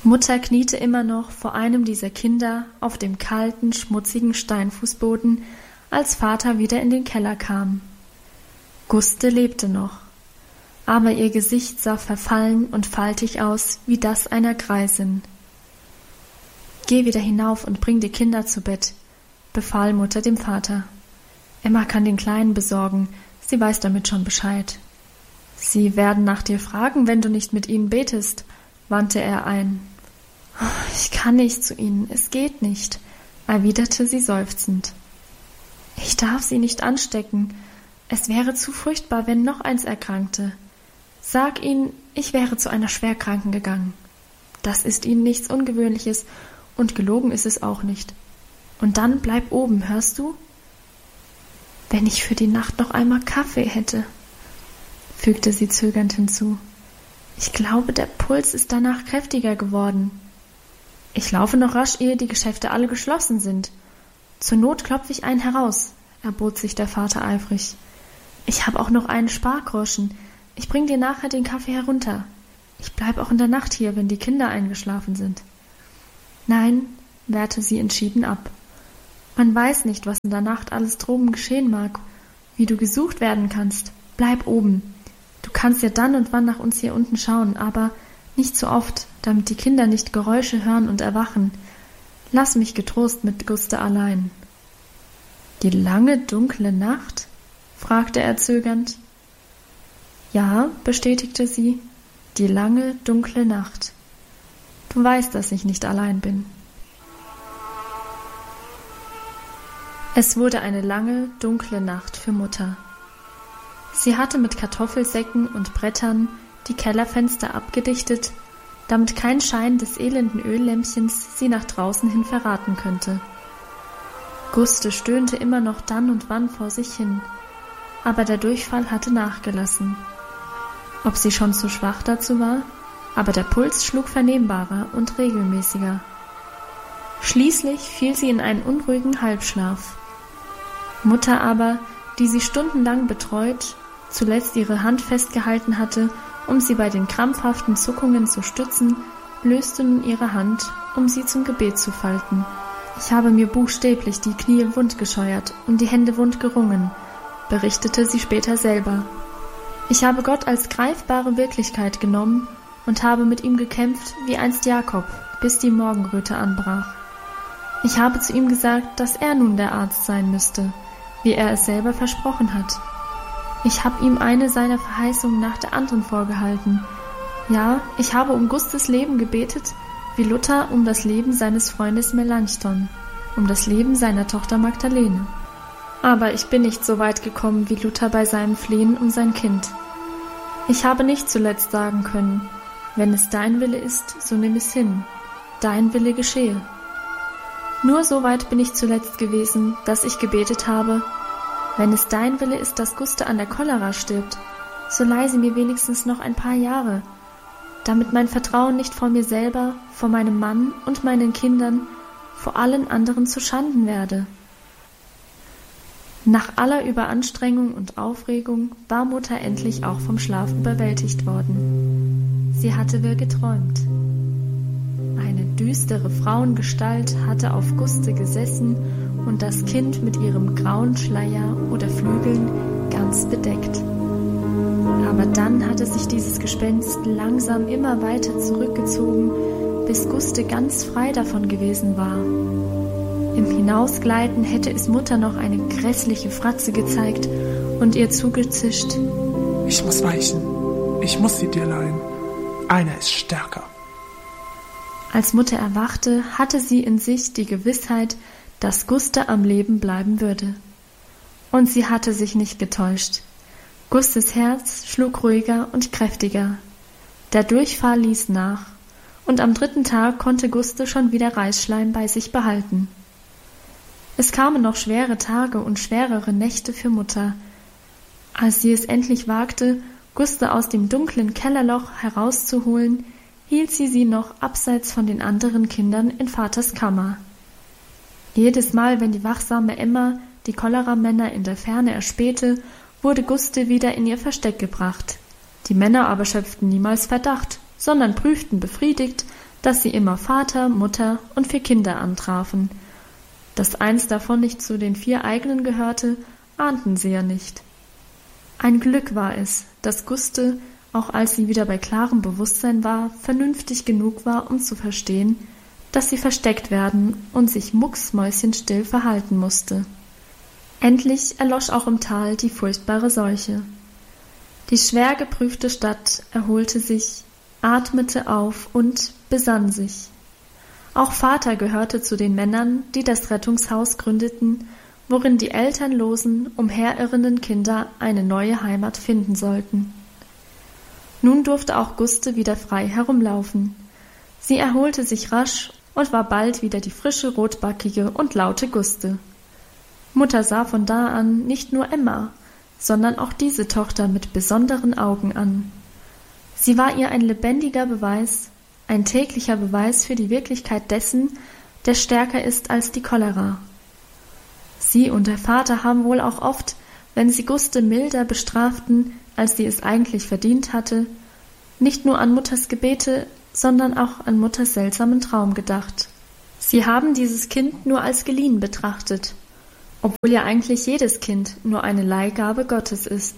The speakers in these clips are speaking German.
Mutter kniete immer noch vor einem dieser Kinder auf dem kalten, schmutzigen Steinfußboden, als Vater wieder in den Keller kam. Guste lebte noch, aber ihr Gesicht sah verfallen und faltig aus wie das einer Greisin. »Geh wieder hinauf und bring die Kinder zu Bett«, befahl Mutter dem Vater. »Emma kann den Kleinen besorgen, sie weiß damit schon Bescheid.« »Sie werden nach dir fragen, wenn du nicht mit ihnen betest«, wandte er ein. »Ich kann nicht zu ihnen, es geht nicht«, erwiderte sie seufzend. »Ich darf sie nicht anstecken. Es wäre zu furchtbar, wenn noch eins erkrankte. Sag ihnen, ich wäre zu einer Schwerkranken gegangen. Das ist ihnen nichts Ungewöhnliches und gelogen ist es auch nicht. Und dann bleib oben, hörst du? Wenn ich für die Nacht noch einmal Kaffee hätte«, fügte sie zögernd hinzu. »Ich glaube, der Puls ist danach kräftiger geworden. Ich laufe noch rasch, ehe die Geschäfte alle geschlossen sind. Zur Not klopfe ich einen heraus«, erbot sich der Vater eifrig. »Ich habe auch noch einen Spargroschen. Ich bring dir nachher den Kaffee herunter. Ich bleib auch in der Nacht hier, wenn die Kinder eingeschlafen sind.« »Nein«, wehrte sie entschieden ab. »Man weiß nicht, was in der Nacht alles droben geschehen mag, wie du gesucht werden kannst. Bleib oben. Du kannst ja dann und wann nach uns hier unten schauen, aber nicht so oft, damit die Kinder nicht Geräusche hören und erwachen. Lass mich getrost mit Guste allein.« »Die lange, dunkle Nacht?« fragte er zögernd. »Ja«, bestätigte sie, »die lange, dunkle Nacht. Du weißt, dass ich nicht allein bin.« Es wurde eine lange, dunkle Nacht für Mutter. Sie hatte mit Kartoffelsäcken und Brettern die Kellerfenster abgedichtet, damit kein Schein des elenden Öllämpchens sie nach draußen hin verraten könnte. Guste stöhnte immer noch dann und wann vor sich hin, aber der Durchfall hatte nachgelassen. Ob sie schon zu schwach dazu war, aber der Puls schlug vernehmbarer und regelmäßiger. Schließlich fiel sie in einen unruhigen Halbschlaf. Mutter aber, die sie stundenlang betreut, zuletzt ihre Hand festgehalten hatte, um sie bei den krampfhaften Zuckungen zu stützen, löste nun ihre Hand, um sie zum Gebet zu falten. »Ich habe mir buchstäblich die Knie wund gescheuert und die Hände wund gerungen«, berichtete sie später selber. »Ich habe Gott als greifbare Wirklichkeit genommen und habe mit ihm gekämpft wie einst Jakob, bis die Morgenröte anbrach. Ich habe zu ihm gesagt, dass er nun der Arzt sein müsste, wie er es selber versprochen hat. Ich habe ihm eine seiner Verheißungen nach der anderen vorgehalten. Ja, ich habe um Gustes Leben gebetet, wie Luther um das Leben seines Freundes Melanchthon, um das Leben seiner Tochter Magdalene. Aber ich bin nicht so weit gekommen wie Luther bei seinem Flehen um sein Kind. Ich habe nicht zuletzt sagen können, wenn es dein Wille ist, so nimm es hin, dein Wille geschehe. Nur so weit bin ich zuletzt gewesen, dass ich gebetet habe, wenn es dein Wille ist, dass Guste an der Cholera stirbt, so leih sie mir wenigstens noch ein paar Jahre, damit mein Vertrauen nicht vor mir selber, vor meinem Mann und meinen Kindern, vor allen anderen zu Schanden werde.« Nach aller Überanstrengung und Aufregung war Mutter endlich auch vom Schlaf überwältigt worden. Sie hatte wirr geträumt. Eine düstere Frauengestalt hatte auf Guste gesessen und das Kind mit ihrem grauen Schleier oder Flügeln ganz bedeckt. Aber dann hatte sich dieses Gespenst langsam immer weiter zurückgezogen, bis Guste ganz frei davon gewesen war. Im Hinausgleiten hätte es Mutter noch eine grässliche Fratze gezeigt und ihr zugezischt: »Ich muss weichen, ich muss sie dir leihen. Einer ist stärker.« Als Mutter erwachte, hatte sie in sich die Gewissheit, dass Guste am Leben bleiben würde. Und sie hatte sich nicht getäuscht. Gustes Herz schlug ruhiger und kräftiger. Der Durchfall ließ nach, und am 3. Tag konnte Guste schon wieder Reisschleim bei sich behalten. Es kamen noch schwere Tage und schwerere Nächte für Mutter. Als sie es endlich wagte, Guste aus dem dunklen Kellerloch herauszuholen, hielt sie noch abseits von den anderen Kindern in Vaters Kammer. Jedes Mal, wenn die wachsame Emma die Choleramänner in der Ferne erspähte, wurde Guste wieder in ihr Versteck gebracht. Die Männer aber schöpften niemals Verdacht, sondern prüften befriedigt, dass sie immer Vater, Mutter und 4 Kinder antrafen. Dass eins davon nicht zu den 4 eigenen gehörte, ahnten sie ja nicht. Ein Glück war es, dass Guste, auch als sie wieder bei klarem Bewusstsein war, vernünftig genug war, um zu verstehen, dass sie versteckt werden und sich mucksmäuschenstill verhalten musste. Endlich erlosch auch im Tal die furchtbare Seuche. Die schwer geprüfte Stadt erholte sich, atmete auf und besann sich. Auch Vater gehörte zu den Männern, die das Rettungshaus gründeten, worin die elternlosen, umherirrenden Kinder eine neue Heimat finden sollten. Nun durfte auch Guste wieder frei herumlaufen. Sie erholte sich rasch und war bald wieder die frische, rotbackige und laute Guste. Mutter sah von da an nicht nur Emma, sondern auch diese Tochter mit besonderen Augen an. Sie war ihr ein lebendiger Beweis, ein täglicher Beweis für die Wirklichkeit dessen, der stärker ist als die Cholera. Sie und der Vater haben wohl auch oft, wenn sie Guste milder bestraften, als sie es eigentlich verdient hatte, nicht nur an Mutters Gebete, sondern auch an Mutters seltsamen Traum gedacht. Sie haben dieses Kind nur als geliehen betrachtet, obwohl ja eigentlich jedes Kind nur eine Leihgabe Gottes ist.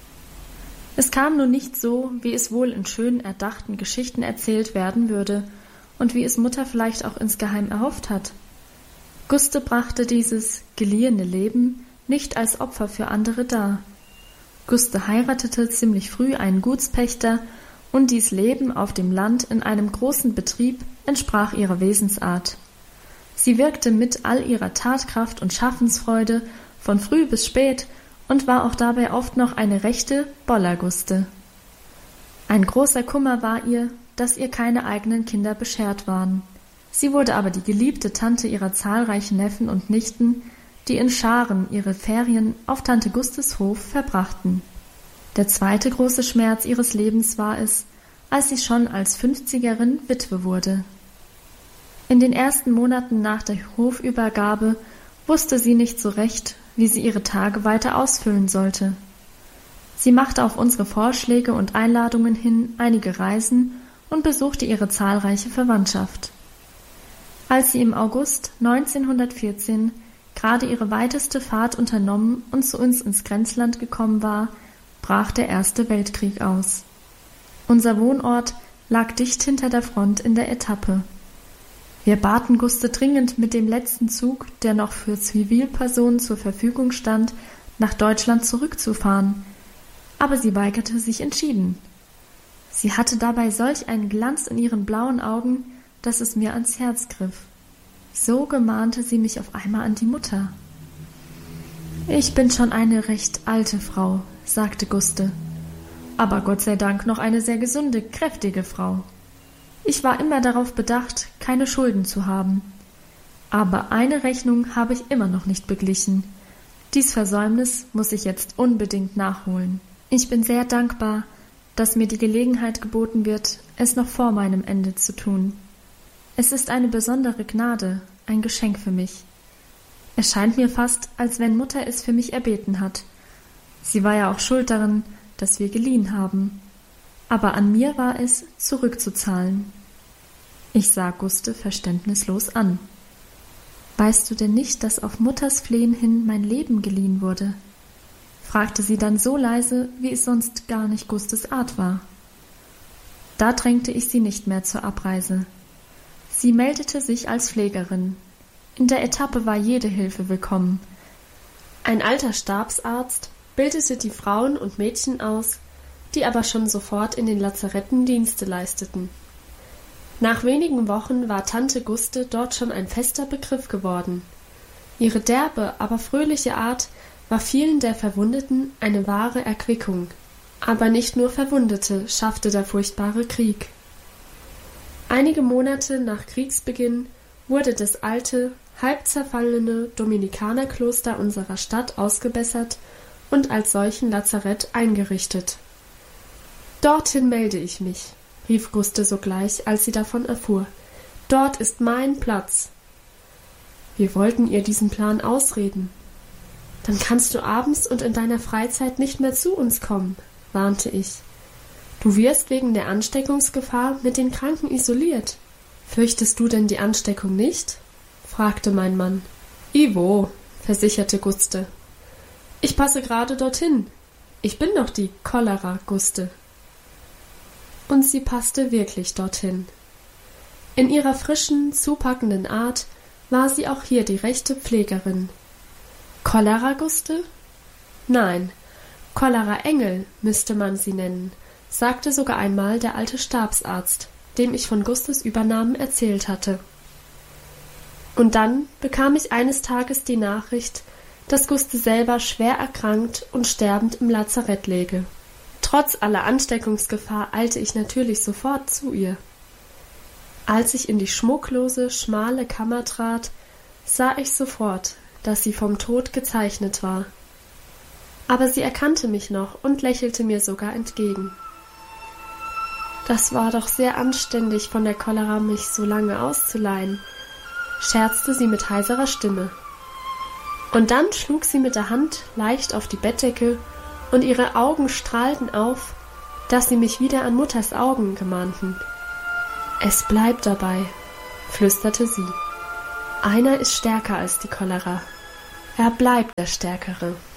Es kam nun nicht so, wie es wohl in schön erdachten Geschichten erzählt werden würde und wie es Mutter vielleicht auch insgeheim erhofft hat. Guste brachte dieses geliehene Leben nicht als Opfer für andere dar. Guste heiratete ziemlich früh einen Gutspächter und dies Leben auf dem Land in einem großen Betrieb entsprach ihrer Wesensart. Sie wirkte mit all ihrer Tatkraft und Schaffensfreude von früh bis spät und war auch dabei oft noch eine rechte Bollerguste. Ein großer Kummer war ihr, dass ihr keine eigenen Kinder beschert waren. Sie wurde aber die geliebte Tante ihrer zahlreichen Neffen und Nichten, die in Scharen ihre Ferien auf Tante Gustes Hof verbrachten. Der zweite große Schmerz ihres Lebens war es, als sie schon als 50erin Witwe wurde. In den ersten Monaten nach der Hofübergabe wusste sie nicht so recht, wie sie ihre Tage weiter ausfüllen sollte. Sie machte auf unsere Vorschläge und Einladungen hin einige Reisen und besuchte ihre zahlreiche Verwandtschaft. Als sie im August 1914 gerade ihre weiteste Fahrt unternommen und zu uns ins Grenzland gekommen war, brach der Erste Weltkrieg aus. Unser Wohnort lag dicht hinter der Front in der Etappe. Wir baten Guste dringend, mit dem letzten Zug, der noch für Zivilpersonen zur Verfügung stand, nach Deutschland zurückzufahren, aber sie weigerte sich entschieden. Sie hatte dabei solch einen Glanz in ihren blauen Augen, dass es mir ans Herz griff. So gemahnte sie mich auf einmal an die Mutter. »Ich bin schon eine recht alte Frau«, sagte Guste, »aber Gott sei Dank noch eine sehr gesunde, kräftige Frau. Ich war immer darauf bedacht, keine Schulden zu haben. Aber eine Rechnung habe ich immer noch nicht beglichen. Dies Versäumnis muss ich jetzt unbedingt nachholen. Ich bin sehr dankbar, dass mir die Gelegenheit geboten wird, es noch vor meinem Ende zu tun. Es ist eine besondere Gnade, ein Geschenk für mich. Es scheint mir fast, als wenn Mutter es für mich erbeten hat. Sie war ja auch schuld daran, dass wir geliehen haben. Aber an mir war es, zurückzuzahlen.« Ich sah Guste verständnislos an. »Weißt du denn nicht, dass auf Mutters Flehen hin mein Leben geliehen wurde?« fragte sie dann so leise, wie es sonst gar nicht Gustes Art war. Da drängte ich sie nicht mehr zur Abreise. Sie meldete sich als Pflegerin. In der Etappe war jede Hilfe willkommen. Ein alter Stabsarzt bildete die Frauen und Mädchen aus, die aber schon sofort in den Lazaretten Dienste leisteten. Nach wenigen Wochen war Tante Guste dort schon ein fester Begriff geworden. Ihre derbe, aber fröhliche Art war vielen der Verwundeten eine wahre Erquickung. Aber nicht nur Verwundete schaffte der furchtbare Krieg. Einige Monate nach Kriegsbeginn wurde das alte, halb zerfallene Dominikanerkloster unserer Stadt ausgebessert und als solchen Lazarett eingerichtet. »Dorthin melde ich mich«, rief Guste sogleich, als sie davon erfuhr. »Dort ist mein Platz.« Wir wollten ihr diesen Plan ausreden. »Dann kannst du abends und in deiner Freizeit nicht mehr zu uns kommen«, warnte ich. »Du wirst wegen der Ansteckungsgefahr mit den Kranken isoliert. »Fürchtest du denn die Ansteckung nicht?« fragte mein Mann. »Iwo«, versicherte Guste. »Ich passe gerade dorthin. Ich bin doch die Cholera, Guste.« Und sie passte wirklich dorthin. In ihrer frischen, zupackenden Art war sie auch hier die rechte Pflegerin. Cholera, Guste? Nein, Cholera-Engel müsste man sie nennen, sagte sogar einmal der alte Stabsarzt, dem ich von Gustes Übernahmen erzählt hatte. Und dann bekam ich eines Tages die Nachricht, dass Guste selber schwer erkrankt und sterbend im Lazarett läge. Trotz aller Ansteckungsgefahr eilte ich natürlich sofort zu ihr. Als ich in die schmucklose, schmale Kammer trat, sah ich sofort, dass sie vom Tod gezeichnet war. Aber sie erkannte mich noch und lächelte mir sogar entgegen. »Das war doch sehr anständig von der Cholera, mich so lange auszuleihen«, scherzte sie mit heiserer Stimme. Und dann schlug sie mit der Hand leicht auf die Bettdecke, und ihre Augen strahlten auf, dass sie mich wieder an Mutters Augen gemahnten. »Es bleibt dabei«, flüsterte sie. »Einer ist stärker als die Cholera. Er bleibt der Stärkere.«